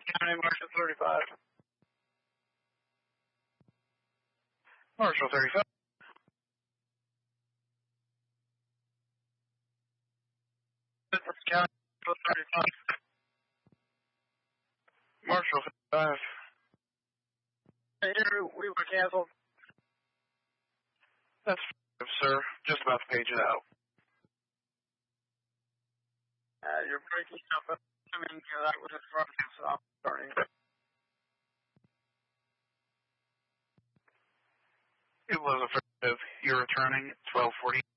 County, Marshall 35. Marshall 35. County, Marshall 35. Marshall 35. Here, we were canceled. That's sir. Just about to page it out. You're breaking up. I mean, that was a broadcast off starting. It was affirmative. You're returning 12:40.